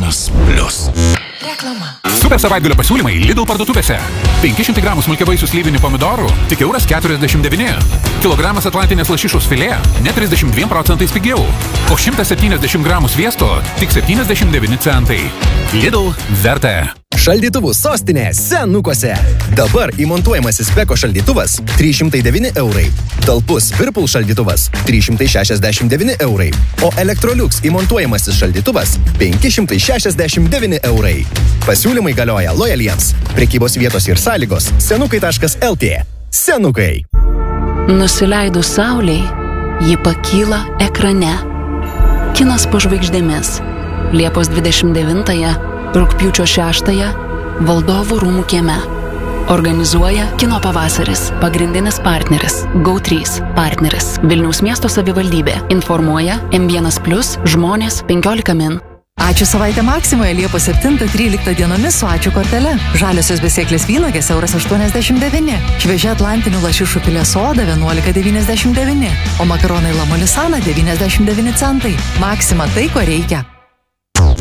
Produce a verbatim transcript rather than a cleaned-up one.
vienas plius. Reklama. Super savaitgalio pasiūlymai Lidl parduotuvėse. penki šimtai gramų smulkiavaisių slyvinių pomidorų tik euras keturiasdešimt devyni. Kilogramas atlantinės lašišos filė net trisdešimt dviem procentais pigiau. O šimtas septyniasdešimt gramų sviesto tik septyniasdešimt devyni centai. Lidl verta. Šaldytuvų sostinė Senukuose. Dabar įmontuojamasis Beko šaldytuvas trys šimtai devyni eurai. Talpus Whirlpool šaldytuvas trys šimtai šešiasdešimt devyni eurai. O Electrolux įmontuojamasis šaldytuvas penki šimtai šešiasdešimt devyni eurai. Pasiūlymai galioja lojaliems. Prekybos vietos ir sąlygos senukai taškas el tė. Senukai. Nusileidus saulei, ji pakyla ekrane. Kinas po žvaigždėmis. Liepos dvidešimt devintąją, rugpjūčio šeštąją, Valdovų rūmų kieme. Organizuoja Kino pavasaris. Pagrindinis partneris Go trys. Partneris Vilniaus miesto savivaldybė. Informuoja em vienas plius, žmonės penkiolika min. Ačiū savaitę Maksimoje Liepos septintą tryliktą dienomis su ačiū kortele. Žaliosios besėklės vynogės euras aštuoniasdešimt devyni. Šviežia atlantinių lašišų filė soda vienuolika devyniasdešimt devyni. O makaronai La Molisana devyniasdešimt devyni centai. Maksima tai, ko reikia.